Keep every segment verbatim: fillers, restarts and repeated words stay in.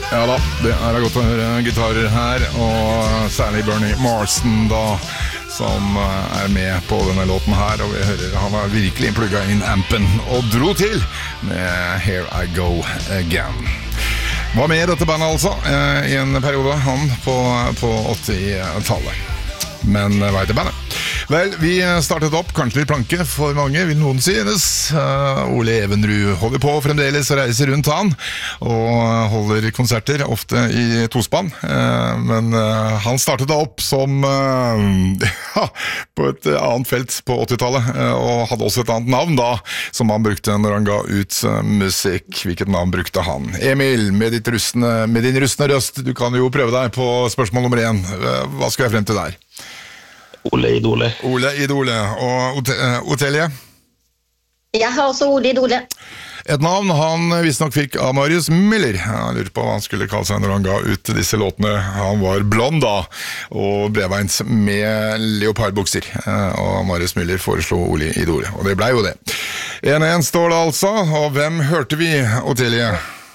Ja da, det er godt å høre gitarer her, og særlig Bernie Marsden da, som er med på denne låten her, og vi hører han har virkelig plugget inn ampen og dro til med Here I Go Again. Var med i dette bandet altså, i en periode, han på, på åttitallet. Men hva heter bandet? Vel, vi startet opp, kanskje litt planke for mange, vil noen synes. Uh, Ole Evenrud holder på fremdeles og reiser rundt han, og holder konserter, ofte i tospann. Uh, men uh, han startet opp som uh, ja, på et annet felt på åttitallet, uh, og hadde også et annet navn da, som han brukte når han ga ut uh, musikk. Hvilket navn brukte han? Emil, med, ditt rustne, med din rustne røst, du kan jo prøve deg på spørsmål nummer én. Uh, hva skal jeg frem til der? Ole Idole. Ole Idole. Og Otelie? Jeg har også Ole Idole. Et navn han visstnok fikk av Marius Müller. Han lurte på hva han skulle kalle seg når han ga ut disse låtene. Han var blond da, og bredveint med leopardbukser. Og Marius Müller foreslo Ole Idole, og det ble jo det. en en står det altså, og hvem hørte vi, Otelie?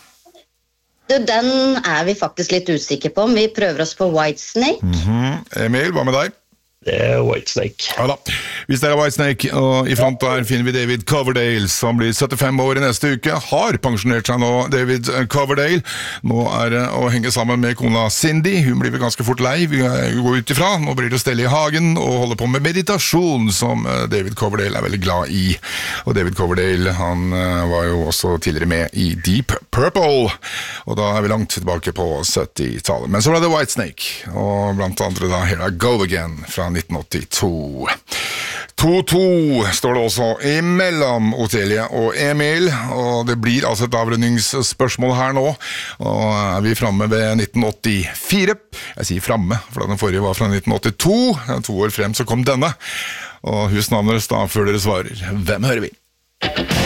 Du, den er vi faktisk litt usikre på, om vi prøver oss på Whitesnake. Mm-hmm. Emil, hva med deg? Det er Whitesnake. Ja da, hvis det er Whitesnake, og i front der finner vi David Coverdale, som blir syttifem år i neste uke, har pensjonert seg nå, David Coverdale. Nå er det å henge sammen med kona Cindy, hun blir vel ganske fort lei, vi går ut ifra, nå blir det stelle i hagen, og holder på med meditasjon, som David Coverdale er veldig glad i. Og David Coverdale, han var jo også tidligere med i Deep Purple, og da er vi langt tilbake på syttitallet. Men så var det Whitesnake, og blant andre da Here I Go Again, fra nitten åttito. to to står det også imellom Otelie og Emil, og det blir altså et avrundingsspørsmål her nå, og er vi fremme ved nitten åttifire. Jeg sier fremme, for den forrige var fra nitten åttito, to år frem så kom denne, og husnavnet da før dere svarer. Hvem hører vi?